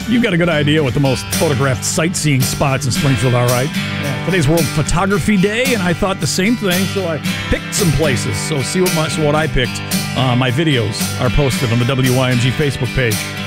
You got a good idea what the most photographed sightseeing spots in Springfield are, right? Yeah. Today's World Photography Day, and I thought the same thing, so I picked some places. So see what I picked. My videos are posted on the WYMG Facebook page.